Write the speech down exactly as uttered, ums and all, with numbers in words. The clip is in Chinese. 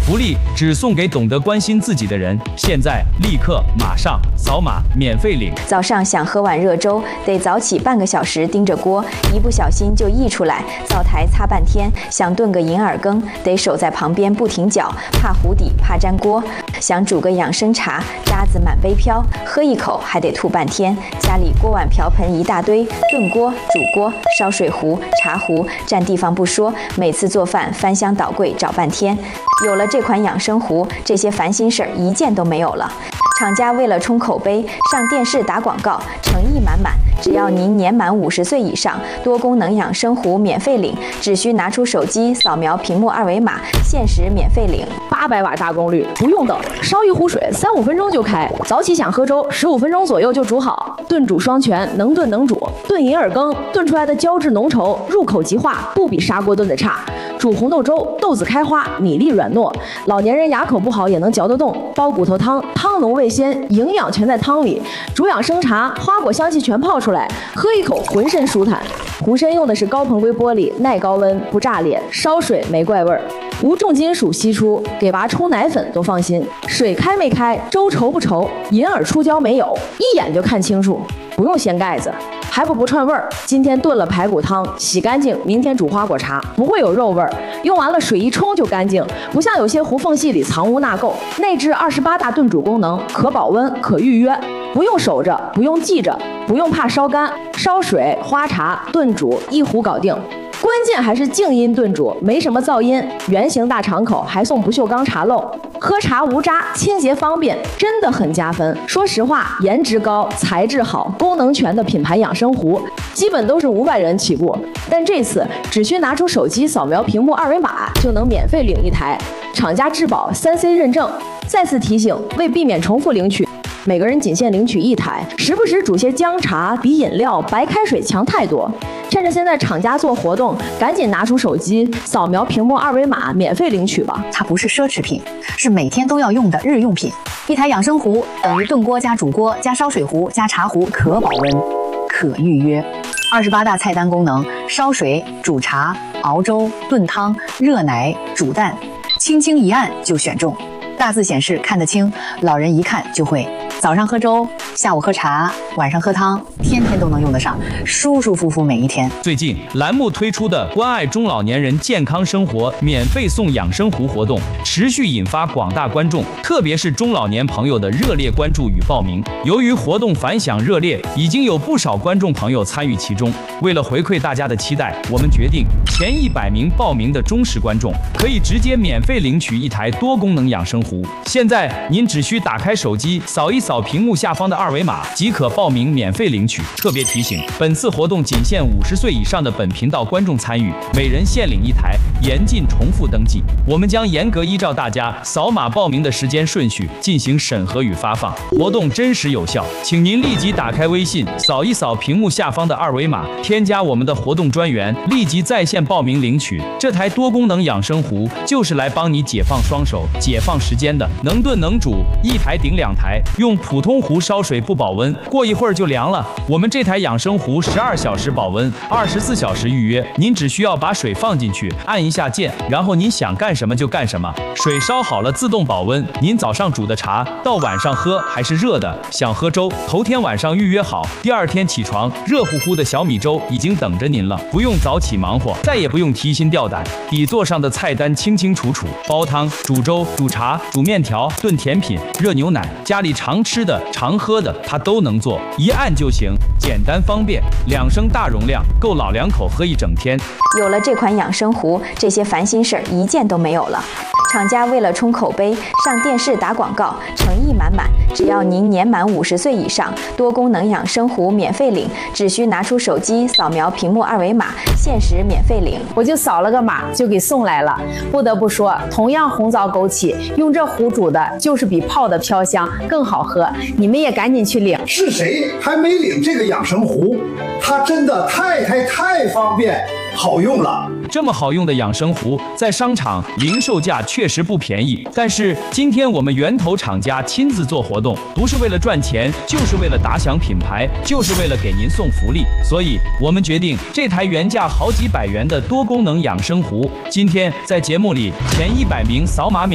福利只送给懂得关心自己的人，现在立刻马上扫码免费领。 早上想喝碗热粥，得早起半个小时盯着锅，一不小心就溢出来，灶台擦半天。想炖个银耳羹，得守在旁边不停搅，怕糊底，怕粘锅。想煮个养生茶，渣子满杯飘，喝一口还得吐半天。家里锅碗瓢盆一大堆，炖锅、煮锅、烧水壶、茶壶，占地方不说，每次做饭翻箱倒柜找半天。有了这款养生壶，这些烦心事儿一件都没有了。厂家为了冲口碑，上电视打广告，诚意满满。只要您年满五十岁以上，多功能养生壶免费领，只需拿出手机扫描屏幕二维码，限时免费领。 八百瓦大功率，不用等，烧一壶水三五分钟就开。早起想喝粥，十五分钟左右就煮好。炖煮双全，能炖能煮。炖银耳羹，炖出来的胶质浓稠，入口即化，不比砂锅炖的差。煮红豆粥，豆子开花，米粒软糯，老年人牙口不好也能嚼得动。煲骨头汤，汤浓味鲜，营养全在汤里。煮养生茶，花果香气全泡出来，喝一口浑身舒坦。壶身用的是高硼硅玻璃，耐高温，不炸裂，烧水没怪味儿，无重金属析出，给娃冲奶粉都放心。水开没开，粥稠不稠，银耳出胶没有，一眼就看清楚，不用掀盖子。还不不串味儿，今天炖了排骨汤，洗干净，明天煮花果茶，不会有肉味儿。用完了水一冲就干净，不像有些壶缝隙里藏污纳垢。内置二十八大炖煮功能，可保温，可预约，不用守着，不用记着，不用怕烧干，烧水、花茶、炖煮一壶搞定。关键还是静音炖煮，没什么噪音，圆形大敞口，还送不锈钢茶漏，喝茶无渣，清洁方便，真的很加分。说实话，颜值高、材质好、功能全的品牌养生壶，基本都是五百元起步，但这次只需拿出手机扫描屏幕二维码，就能免费领一台，厂家质保三 C 认证。再次提醒，为避免重复领取，每个人仅限领取一台，时不时煮些姜茶比饮料、白开水强太多。趁着现在厂家做活动，赶紧拿出手机扫描屏幕二维码，免费领取吧。 它不是奢侈品，是每天都要用的日用品。一台养生壶等于炖锅加煮锅加烧水壶加茶壶，可保温，可预约。二十八大菜单功能：烧水、煮茶、熬粥、炖汤、热奶、煮蛋，轻轻一按就选中。大字显示看得清，老人一看就会。早上喝粥，下午喝茶，晚上喝汤，天天都能用得上，舒舒服服每一天。 最近栏目推出的关爱中老年人健康生活免费送养生壶活动，持续引发广大观众，特别是中老年朋友的热烈关注与报名。由于活动反响热烈，已经有不少观众朋友参与其中。为了回馈大家的期待，我们决定前一百名报名的忠实观众可以直接免费领取一台多功能养生壶。现在您只需打开手机扫一扫屏幕下方的二维码，即可报名免费领取。特别提醒，本次活动仅限五十岁以上的本频道观众参与，每人限领一台，严禁重复登记。我们将严格依照大家扫码报名的时间顺序进行审核与发放，活动真实有效。请您立即打开微信，扫一扫屏幕下方的二维码，添加我们的活动专员，立即在线报名领取。这台多功能养生壶就是来帮你解放双手、解放时间的，能炖能煮，一台顶两台。用普通壶烧水不保温，过一会儿就凉了。我们这台养生壶十二小时保温，二十四小时预约。您只需要把水放进去，按一下键，然后您想干什么就干什么。水烧好了自动保温，您早上煮的茶到晚上喝还是热的。想喝粥，头天晚上预约好，第二天起床，热乎乎的小米粥已经等着您了。不用早起忙活，再也不用提心吊胆。底座上的菜单清清楚楚，煲汤、煮粥、煮茶、煮面条、炖甜品、热牛奶，家里常吃的、常喝的，它都能做，一按就行，简单方便，两升大容量，够老两口喝一整天。 有了这款养生壶，这些烦心事儿一件都没有了。厂家为了冲口碑，上电视打广告，诚意满满。只要您年满五十岁以上，多功能养生壶免费领，只需拿出手机扫描屏幕二维码，限时免费领。 我就扫了个码就给送来了。不得不说，同样红枣枸杞，用这壶煮的就是比泡的飘香更好喝。你们也赶紧去领。 是谁还没领这个养生壶？它真的太太太方便好用了。 这么好用的养生壶，在商场零售价确实不便宜，但是今天我们源头厂家亲自做活动，不是为了赚钱，就是为了打响品牌，就是为了给您送福利。所以我们决定，这台原价好几百元的多功能养生壶，今天在节目里前一百名扫码免